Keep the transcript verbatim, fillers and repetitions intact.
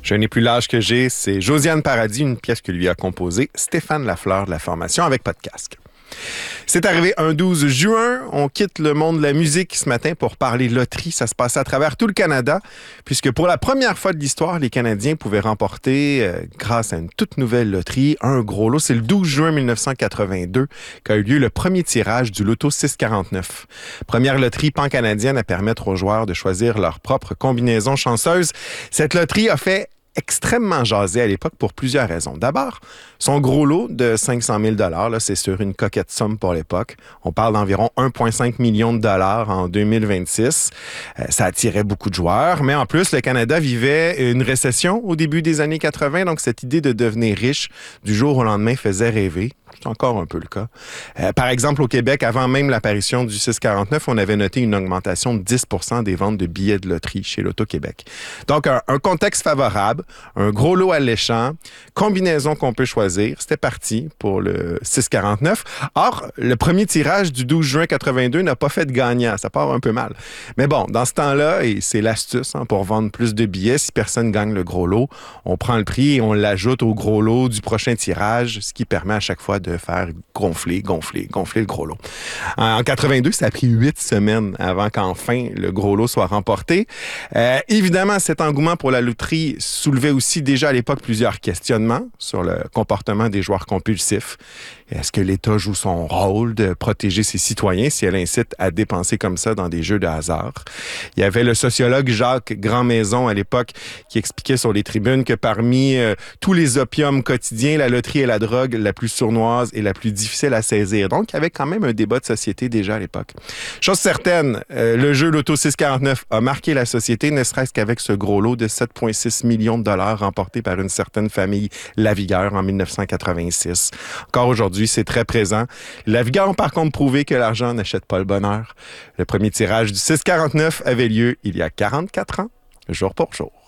Je n'ai plus l'âge que j'ai, c'est Josiane Paradis, une pièce que lui a composée Stéphane Lafleur de la formation avec pas de casque. C'est arrivé un douze juin, on quitte le monde de la musique ce matin pour parler loterie. Ça se passait à travers tout le Canada, puisque pour la première fois de l'histoire, les Canadiens pouvaient remporter, euh, grâce à une toute nouvelle loterie, un gros lot. C'est le douze juin mille neuf cent quatre-vingt-deux qu'a eu lieu le premier tirage du loto six cent quarante-neuf. Première loterie pan-canadienne à permettre aux joueurs de choisir leur propre combinaison chanceuse. Cette loterie a fait extrêmement jasé à l'époque pour plusieurs raisons. D'abord, son gros lot de cinq cent mille dollars, là, c'est sur une coquette somme pour l'époque. On parle d'environ un virgule cinq million de dollars en deux mille vingt-six. Euh, ça attirait beaucoup de joueurs, mais en plus, le Canada vivait une récession au début des années quatre-vingt, donc cette idée de devenir riche du jour au lendemain faisait rêver. C'est encore un peu le cas. Euh, par exemple, au Québec, avant même l'apparition du six cent quarante-neuf, on avait noté une augmentation de dix pour cent des ventes de billets de loterie chez l'Auto-Québec. Donc, un, un contexte favorable, un gros lot alléchant, combinaison qu'on peut choisir. C'était parti pour le six cent quarante-neuf. Or, le premier tirage du douze juin quatre-vingt-deux n'a pas fait de gagnant. Ça part un peu mal. Mais bon, dans ce temps-là, et c'est l'astuce hein, pour vendre plus de billets, si personne gagne le gros lot, on prend le prix et on l'ajoute au gros lot du prochain tirage, ce qui permet à chaque fois de faire gonfler, gonfler, gonfler le gros lot. En quatre-vingt-deux, ça a pris huit semaines avant qu'enfin le gros lot soit remporté. Euh, évidemment, cet engouement pour la loterie soulevait aussi déjà à l'époque plusieurs questionnements sur le comportement des joueurs compulsifs. Est-ce que l'État joue son rôle de protéger ses citoyens si elle incite à dépenser comme ça dans des jeux de hasard? Il y avait le sociologue Jacques Grandmaison à l'époque qui expliquait sur les tribunes que parmi euh, tous les opiums quotidiens, la loterie est la drogue la plus sournoise et la plus difficile à saisir. Donc, il y avait quand même un débat de société déjà à l'époque. Chose certaine, euh, le jeu Loto six cent quarante-neuf a marqué la société, ne serait-ce qu'avec ce gros lot de sept virgule six millions de dollars remporté par une certaine famille Lavigueur en mille neuf cent quatre-vingt-six. Encore aujourd'hui, c'est très présent. Lavigueur ont par contre prouvé que l'argent n'achète pas le bonheur. Le premier tirage du six cent quarante-neuf avait lieu il y a quarante-quatre ans, jour pour jour.